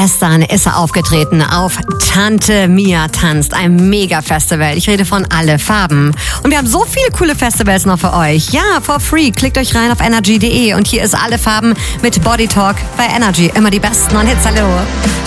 Gestern ist er aufgetreten auf Tante Mia tanzt, ein Mega-Festival. Ich rede von Alle Farben. Und wir haben so viele coole Festivals noch für euch. Ja, for free. Klickt euch rein auf energy.de und hier ist Alle Farben mit Body Talk bei Energy. Immer die besten und Hits. Hallo.